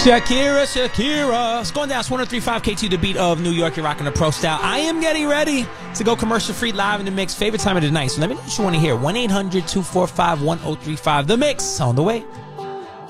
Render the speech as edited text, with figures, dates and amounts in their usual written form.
Shakira. It's going down. It's 103.5 KT, the beat of New York. You're rocking the Pro Style. I am getting ready to go commercial free live in the mix. Favorite time of the night. So let me know what you want to hear. 1-800-245-1035. The mix on the way.